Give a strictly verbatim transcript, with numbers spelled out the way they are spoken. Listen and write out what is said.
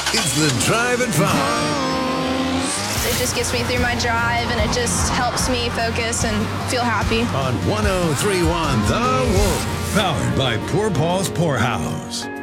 It's the Drive at five. It just gets me through my drive, and it just helps me focus and feel happy. On one oh three point one The Wolf. Powered by Poor Paul's Poorhouse.